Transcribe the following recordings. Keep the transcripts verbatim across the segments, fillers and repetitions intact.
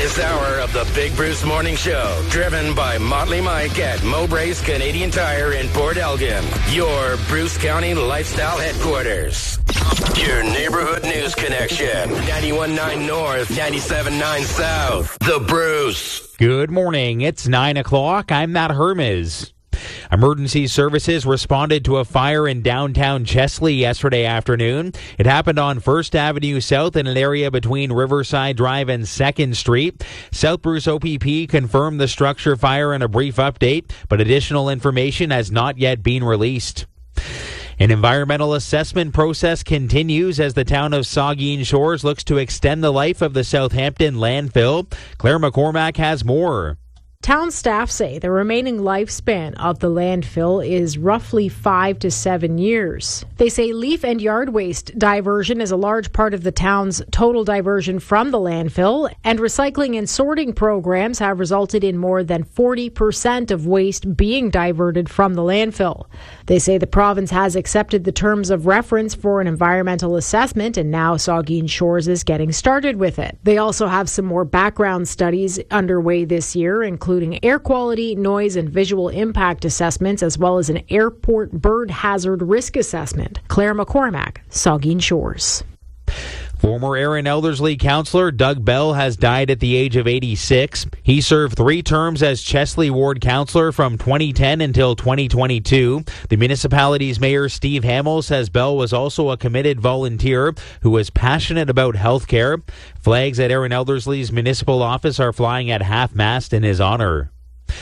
This hour of the Big Bruce Morning Show, driven by Motley Mike at Mowbray's Canadian Tire in Port Elgin, your Bruce County lifestyle headquarters. Your neighborhood news connection, ninety-one point nine North, ninety-seven point nine South. The Bruce. Good morning. It's nine o'clock. I'm Matt Hermes. Emergency services responded to a fire in downtown Chesley yesterday afternoon. It happened on First Avenue South in an area between Riverside Drive and second Street. South Bruce O P P confirmed the structure fire in a brief update, but additional information has not yet been released. An environmental assessment process continues as the town of Saugeen Shores looks to extend the life of the Southampton landfill. Claire McCormack has more. Town staff say the remaining lifespan of the landfill is roughly five to seven years. They say leaf and yard waste diversion is a large part of the town's total diversion from the landfill, and recycling and sorting programs have resulted in more than forty percent of waste being diverted from the landfill. They say the province has accepted the terms of reference for an environmental assessment, and now Saugeen Shores is getting started with it. They also have some more background studies underway this year, including including air quality, noise, and visual impact assessments, as well as an airport bird hazard risk assessment. Claire McCormack, Saugeen Shores. Former Erin Elderslie councillor Doug Bell has died at the age of eighty-six. He served three terms as Chesley Ward councillor from twenty ten until twenty twenty-two. The municipality's mayor Steve Hamill says Bell was also a committed volunteer who was passionate about health care. Flags at Erin Elderslie's municipal office are flying at half-mast in his honor.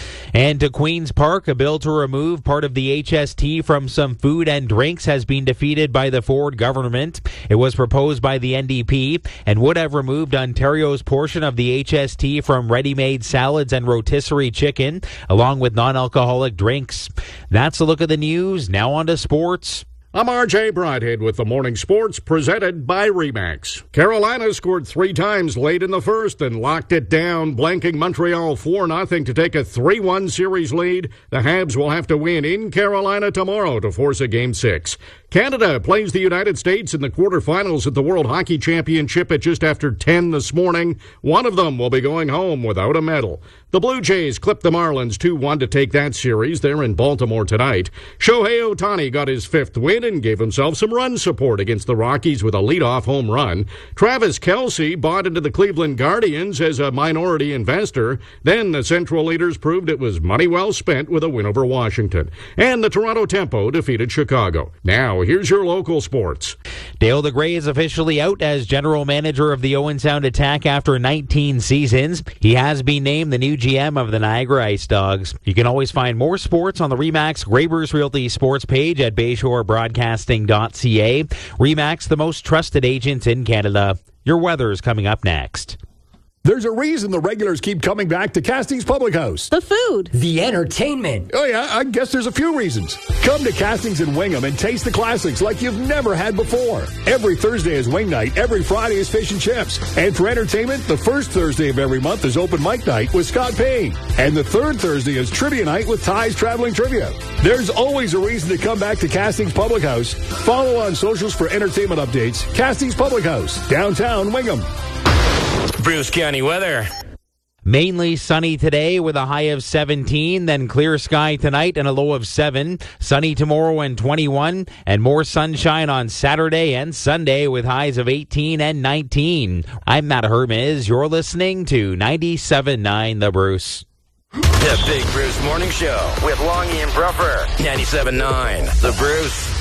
And to Queen's Park, a bill to remove part of the H S T from some food and drinks has been defeated by the Ford government. It was proposed by the N D P and would have removed Ontario's portion of the H S T from ready-made salads and rotisserie chicken, along with non-alcoholic drinks. That's a look at the news. Now on to sports. I'm R J Broadhead with the Morning Sports, presented by Remax. Carolina scored three times late in the first and locked it down, blanking Montreal four nothing to take a three one series lead. The Habs will have to win in Carolina tomorrow to force a Game six. Canada plays the United States in the quarterfinals at the World Hockey Championship at just after ten this morning. One of them will be going home without a medal. The Blue Jays clipped the Marlins two one to take that series. They're in Baltimore tonight. Shohei Ohtani got his fifth win and gave himself some run support against the Rockies with a leadoff home run. Travis Kelce bought into the Cleveland Guardians as a minority investor. Then the Central leaders proved it was money well spent with a win over Washington. And the Toronto Tempo defeated Chicago. Now, here's your local sports. Dale DeGray is officially out as general manager of the Owen Sound Attack after nineteen seasons. He has been named the new G M of the Niagara Ice Dogs. You can always find more sports on the Remax Graybers Realty sports page at bayshore broadcasting dot c a. Remax, the most trusted agents in Canada. Your weather is coming up next. There's a reason the regulars keep coming back to Castings Public House. The food. The entertainment. Oh, yeah, I guess there's a few reasons. Come to Castings in Wingham and taste the classics like you've never had before. Every Thursday is wing night. Every Friday is fish and chips. And for entertainment, the first Thursday of every month is open mic night with Scott Payne. And the third Thursday is trivia night with Ty's Traveling Trivia. There's always a reason to come back to Castings Public House. Follow on socials for entertainment updates. Castings Public House, downtown Wingham. Bruce County weather. Mainly sunny today with a high of seventeen, then clear sky tonight and a low of seven. Sunny tomorrow and twenty-one, and more sunshine on Saturday and Sunday with highs of eighteen and nineteen. I'm Matt Hermes. You're listening to ninety-seven point nine The Bruce. The Big Bruce Morning Show with Longy and Bruffer. ninety-seven point nine The Bruce.